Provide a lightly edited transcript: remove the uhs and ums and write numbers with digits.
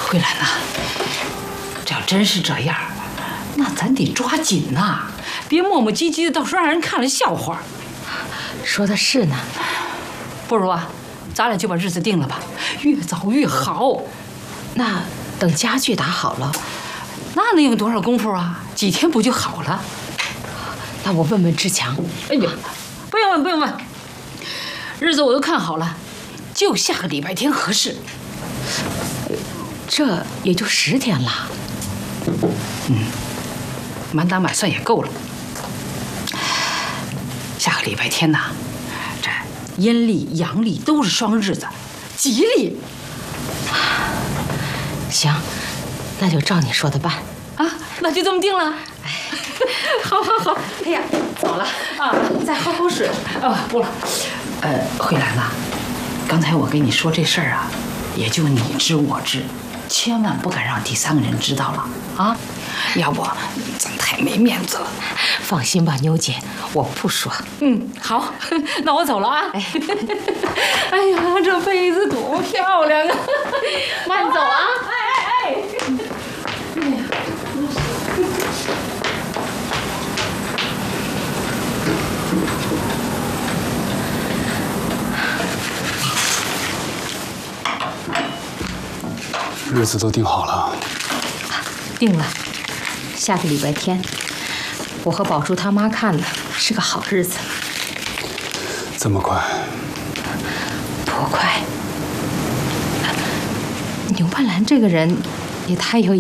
慧兰呐，这要真是这样，那咱得抓紧呐，别磨磨唧唧的，到时候让人看了笑话。 说的是呢， 不如啊，咱俩就把日子定了吧，越早越好。 那等家具打好了， 那能有多少功夫啊？几天不就好了？ 那我问问志强。 哎呀，不用问，不用问，日子我都看好了，就下个礼拜天合适。 这也就10天了。 满打满算也够了。下个礼拜天呐，这阴历、阳历都是双日子，吉利。 行，那就照你说的办啊，那就这么定了。好好好， 哎呀，走了啊， 再喝口水。 不了。慧兰呐，刚才我跟你说这事儿啊，也就你知我知，千万不敢让第3个人知道了啊，要不咱太没面子了。 放心吧，妞姐，我不说。 好，那我走了啊。哎呀，这被子多漂亮啊！ 慢走啊！ 哎。 日子都定好了。 定了，下个礼拜天，我和宝珠他妈看了，是个好日子。 这么快？ 多快！牛盼兰这个人也太有